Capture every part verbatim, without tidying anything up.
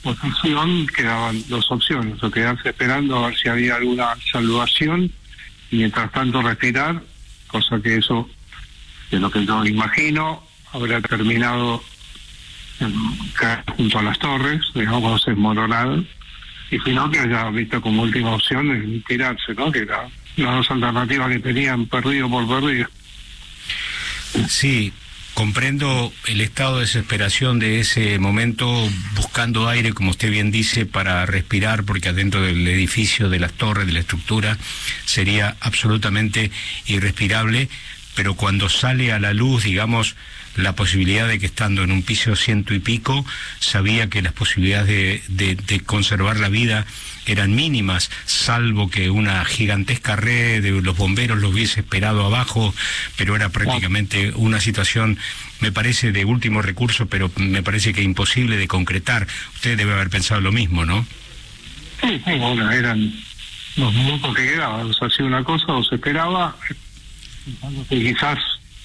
posición quedaban dos opciones: o quedarse esperando a ver si había alguna salvación y mientras tanto respirar, cosa que eso, de lo que yo imagino, habrá terminado junto a las torres, digamos, desmoronado, y si no, que haya visto como última opción el tirarse, ¿no? Que era las dos alternativas que tenían, perdido por perdido. Sí, comprendo el estado de desesperación de ese momento, buscando aire, como usted bien dice, para respirar, porque adentro del edificio, de las torres, de la estructura, sería absolutamente irrespirable, pero cuando sale a la luz, digamos, la posibilidad de que estando en un piso ciento y pico, sabía que las posibilidades de, de, de conservar la vida eran mínimas, salvo que una gigantesca red de los bomberos lo hubiese esperado abajo, pero era prácticamente una situación, me parece, de último recurso, pero me parece que imposible de concretar. Usted debe haber pensado lo mismo, ¿no? Sí, sí, bueno, eran los minutos que quedaban, o sea, hacía una cosa o se esperaba, que quizás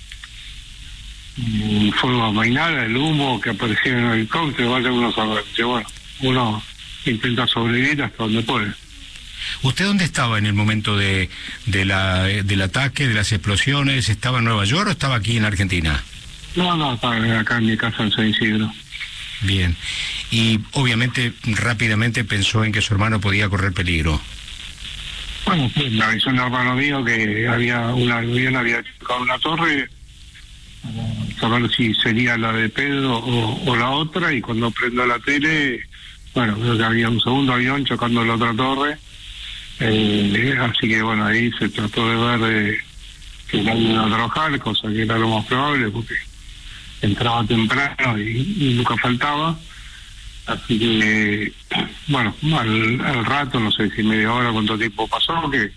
el fuego amainara, el humo que aparecía en el helicóptero, vaya uno a saber, que bueno, uno intenta sobrevivir hasta donde puede. ¿Usted dónde estaba en el momento de, de la, del ataque, de las explosiones? ¿Estaba en Nueva York o estaba aquí en Argentina? No, no, estaba acá en mi casa en San Isidro. Bien. Y obviamente rápidamente pensó en que su hermano podía correr peligro. Bueno, sí, me avisó un hermano mío que había una avión había chocado una torre, saber si sería la de Pedro o, o la otra, y cuando prendo la tele, bueno, creo que había un segundo avión chocando la otra torre, eh, así que bueno, ahí se trató de ver eh, que nadie iba a trabajar, cosa que era lo más probable porque entraba temprano y, y nunca faltaba, así que eh, bueno, al, al rato, no sé si media hora, cuánto tiempo pasó, que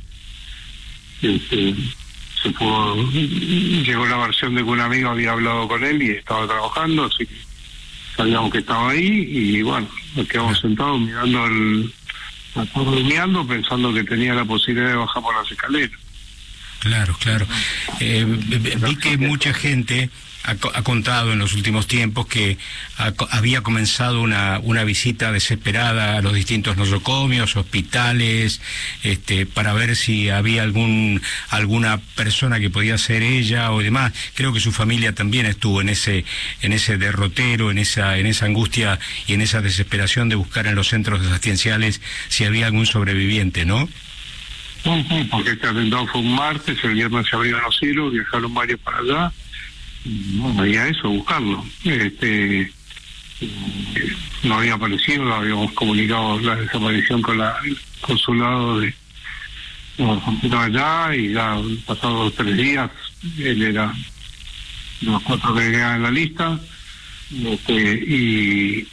este, se pudo, llegó la versión de que un amigo había hablado con él y estaba trabajando, así que sabíamos que estaba ahí, y bueno, nos quedamos sentados mirando el, mirando, pensando que tenía la posibilidad de bajar por las escaleras. Claro, claro. Eh, vi que mucha gente ha, ha contado en los últimos tiempos que ha, había comenzado una, una visita desesperada a los distintos nosocomios, hospitales, este, para ver si había algún alguna persona que podía ser ella o demás. Creo que su familia también estuvo en ese en ese derrotero, en esa en esa angustia y en esa desesperación de buscar en los centros asistenciales si había algún sobreviviente, ¿no? Sí, sí, porque este atentado fue un martes, el viernes se abrieron los cielos, viajaron varios para allá, y bueno, y a eso, buscarlo. Este, eh, no había aparecido, habíamos comunicado la desaparición con la, el consulado de Argentina allá, y ya pasados los tres días, él era de los cuatro que quedaban en la lista, este, y,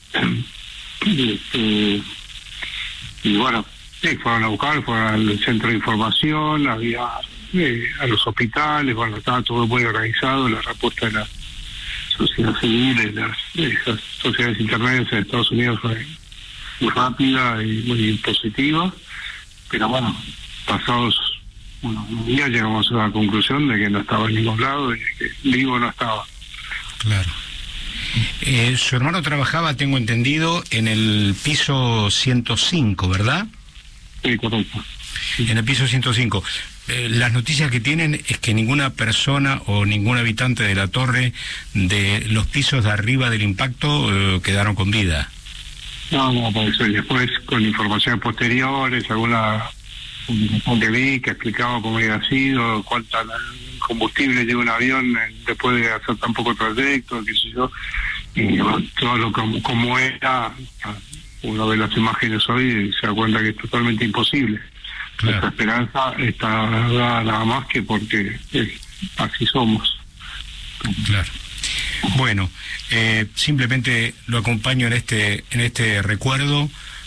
este, y bueno, sí, fueron a buscar, fueron al centro de información, había eh, a los hospitales, bueno, estaba todo muy organizado, la respuesta de la sociedad civil, de las, de esas sociedades intermedias en Estados Unidos fue muy rápida y muy positiva, pero bueno, pasados unos días llegamos a la conclusión de que no estaba en ningún lado, de que vivo no estaba. Claro. Eh, su hermano trabajaba, tengo entendido, en el piso ciento cinco, ¿verdad? Sí, correcto. Sí. En el piso ciento cinco. Eh, las noticias que tienen es que ninguna persona o ningún habitante de la torre de los pisos de arriba del impacto eh, quedaron con vida. No, no, por eso. Y después, con informaciones posteriores, alguna publicación que vi que explicaba cómo había sido, cuánta combustible lleva un avión después de hacer tan poco trayecto, qué sé yo, y bueno, todo lo como, como era. Uno ve las imágenes hoy y se da cuenta que es totalmente imposible. Claro. Nuestra esperanza está dada nada más que porque eh, así somos. Claro. Bueno, eh, simplemente lo acompaño en este en este recuerdo,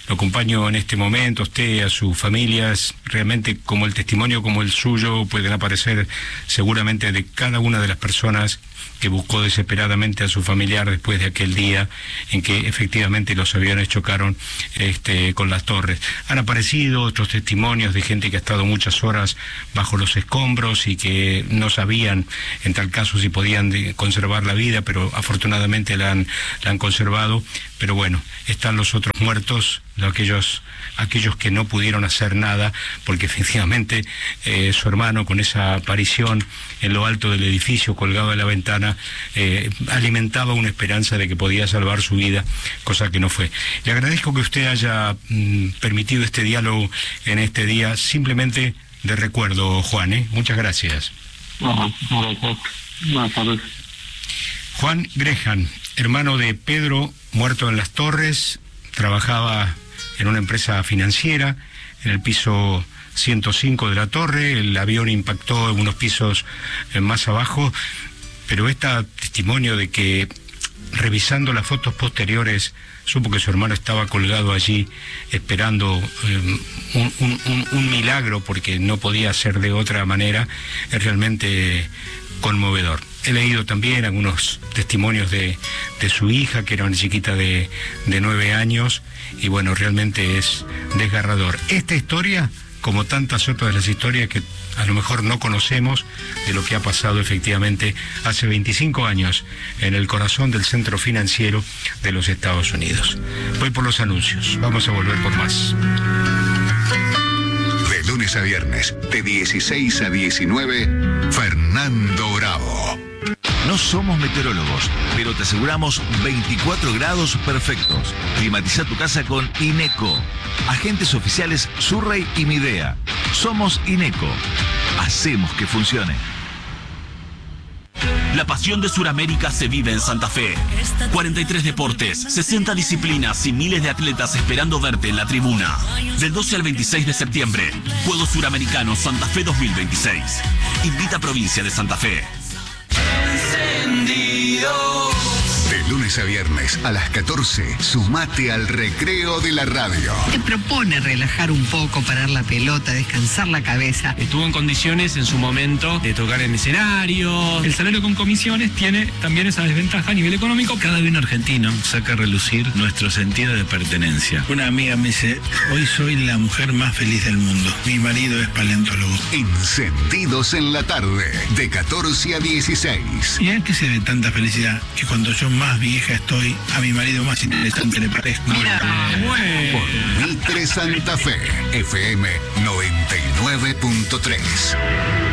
lo acompaño en este momento, a usted, a sus familias. Realmente, como el testimonio como el suyo, pueden aparecer seguramente de cada una de las personas que buscó desesperadamente a su familiar después de aquel día en que efectivamente los aviones chocaron este, con las torres. Han aparecido otros testimonios de gente que ha estado muchas horas bajo los escombros y que no sabían en tal caso si podían de, conservar la vida, pero afortunadamente la han, la han conservado. Pero bueno, están los otros muertos, aquellos, aquellos que no pudieron hacer nada, porque efectivamente eh, su hermano, con esa aparición en lo alto del edificio, colgado de la ventana, eh, alimentaba una esperanza de que podía salvar su vida, cosa que no fue. Le agradezco que usted haya mm, permitido este diálogo en este día, simplemente de recuerdo, Juan, ¿eh? Muchas gracias. No, no, buenas tardes. Juan Grejan, hermano de Pedro, muerto en Las Torres, trabajaba en una empresa financiera, en el piso ciento cinco de la torre. El avión impactó en unos pisos más abajo, pero este testimonio de que, revisando las fotos posteriores, supo que su hermano estaba colgado allí esperando eh, un, un, un, un milagro, porque no podía ser de otra manera, es realmente conmovedor. He leído también algunos testimonios de, de su hija, que era una chiquita de, de nueve años, y bueno, realmente es desgarrador. Esta historia, como tantas otras de las historias que a lo mejor no conocemos, de lo que ha pasado efectivamente hace veinticinco años en el corazón del centro financiero de los Estados Unidos. Voy por los anuncios, vamos a volver por más. De lunes a viernes, de dieciséis a diecinueve, Fernando Bravo. No somos meteorólogos, pero te aseguramos veinticuatro grados perfectos. Climatiza tu casa con INECO. Agentes oficiales Surrey y Midea. Somos INECO. Hacemos que funcione. La pasión de Sudamérica se vive en Santa Fe. cuarenta y tres deportes, sesenta disciplinas y miles de atletas esperando verte en la tribuna. Del doce al veintiséis de septiembre, Juegos Suramericanos Santa Fe dos mil veintiséis. Invita a Provincia de Santa Fe. De lunes a viernes a las catorce, sumate al recreo de la radio. Te propone relajar un poco, parar la pelota, descansar la cabeza. Estuvo en condiciones en su momento de tocar en escenario. El salario con comisiones tiene también esa desventaja a nivel económico. Cada bien argentino saca a relucir nuestro sentido de pertenencia. Una amiga me dice, hoy soy la mujer más feliz del mundo. Mi marido es paleontólogo. Encendidos en la tarde, de catorce a dieciséis. ¿Y a qué se ve tanta felicidad? Que cuando yo más vieja estoy, a mi marido más interesante le parezco. Mira, bueno. Por Mitre Santa Fe, F M noventa y nueve punto tres.